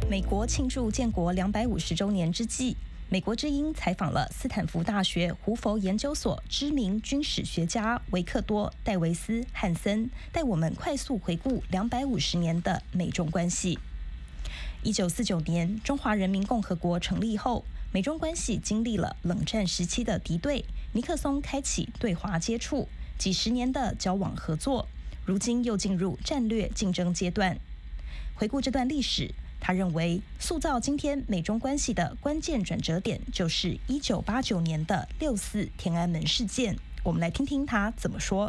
美国庆祝建国250周年之际，美国之音采访了斯坦福大学胡佛研究所知名军史学家维克多·戴维斯·汉森，带我们快速回顾250年的美中关系。1949年，中华人民共和国成立后，美中关系经历了冷战时期的敌对，尼克松开启对华接触，几十年的交往合作，如今又进入战略竞争阶段。回顾这段历史，他认为塑造今天美中关系的关键转折点就是1989年的6·4天安门事件。我们来听听他怎么说。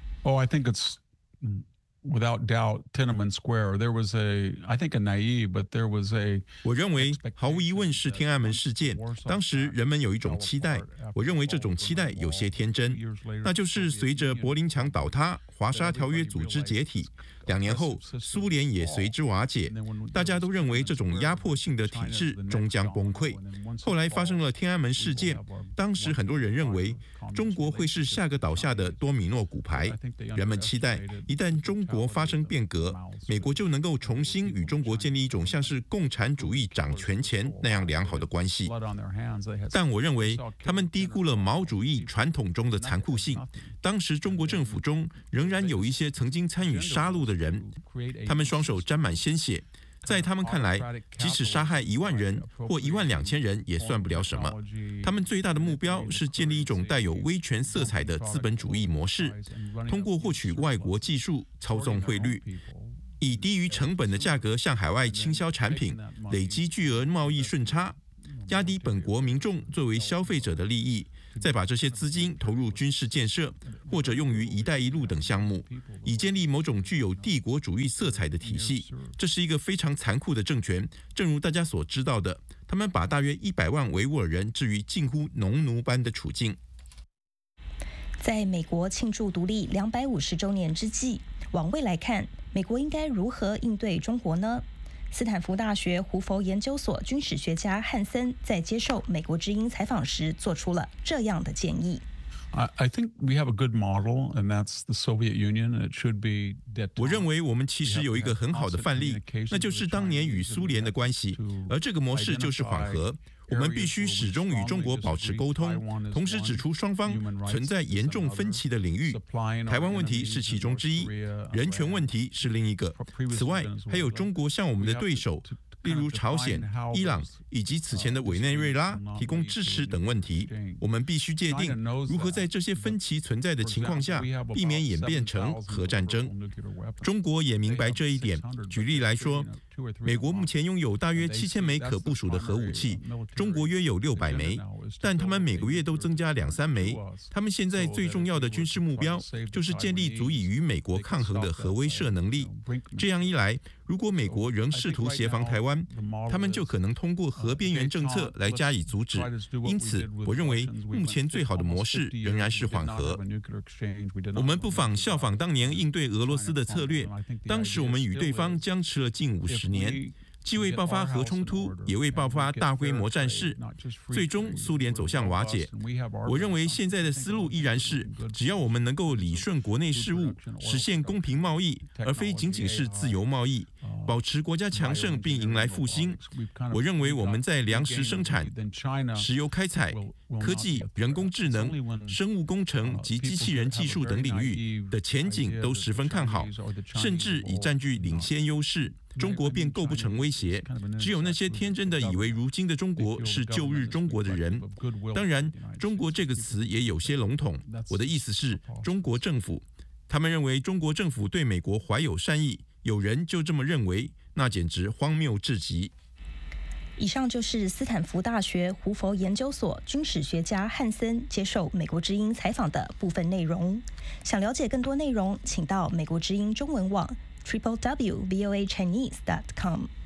I think it's without doubt Tiananmen Square. There was I think a naive, but there was a. 我认为毫无疑问是天安门事件。当时人们有一种期待，我认为这种期待有些天真，那就是随着柏林墙倒塌、华沙条约组织解体，2年后苏联也随之瓦解，大家都认为这种压迫性的体制终将崩溃。后来发生了天安门事件，当时很多人认为中国会是下个倒下的多米诺骨牌，人们期待一旦中国发生变革，美国就能够重新与中国建立一种像是共产主义掌权前那样良好的关系。但我认为他们低估了毛主义传统中的残酷性。当时中国政府中仍然有一些曾经参与杀戮的人，他们双手沾满鲜血，在他们看来，即使杀害1万人或12000人也算不了什么。他们最大的目标是建立一种带有威权色彩的资本主义模式，通过获取外国技术、操纵汇率，以低于成本的价格向海外倾销产品，累积巨额贸易顺差，压低本国民众作为消费者的利益，再把这些资金投入军事建设，或者用于“一带一路”等项目，以建立某种具有帝国主义色彩的体系。这是一个非常残酷的政权，正如大家所知道的，他们把大约100万维吾尔人置于近乎农奴般的处境。 在美国庆祝独立250周年之际，往未来看，美国应该如何应对中国呢？斯坦福大学胡佛研究所军史学家汉森在接受美国之音采访时做出了这样的建议。 I think we have a good model, and that's the Soviet Union. It should be. 我认为我们其实有一个很好的范例，那就是当年与苏联的关系，而这个模式就是缓和。我们必须始终与中国保持沟通，同时指出双方存在严重分歧的领域。台湾问题是其中之一，人权问题是另一个。此外，还有中国向我们的对手，例如朝鲜、伊朗以及此前的委内瑞拉提供支持等问题，我们必须界定如何在这些分歧存在的情况下，避免演变成核战争。中国也明白这一点。举例来说，美国目前拥有大约7000枚可部署的核武器，中国约有600枚，但他们每个月都增加2-3枚。他们现在最重要的军事目标就是建立足以与美国抗衡的核威慑能力。这样一来，如果美国仍试图协防台湾，他们就可能通过核边缘政策来加以阻止。因此，我认为目前最好的模式仍然是缓和。我们不妨效仿当年应对俄罗斯的策略，当时我们与对方僵持了近50年。既未爆发核冲突，也未爆发大规模战事，最终苏联走向瓦解。我认为现在的思路依然是，只要我们能够理顺国内事务，实现公平贸易，而非仅仅是自由贸易，保持国家强盛并迎来复兴。我认为我们在粮食生产、石油开采、科技、人工智能、生物工程及机器人技术等领域的前景都十分看好，甚至已占据领先优势。中国便构不成威胁，只有那些天真的以为如今的中国是旧日中国的人。当然，中国这个词也有些笼统，我的意思是中国政府。他们认为中国政府对美国怀有善意，有人就这么认为，那简直荒谬至极。 以上就是斯坦福大学胡佛研究所军史学家汉森接受美国之音采访的部分内容。想了解更多内容，请到美国之音中文网www.voachinese.com。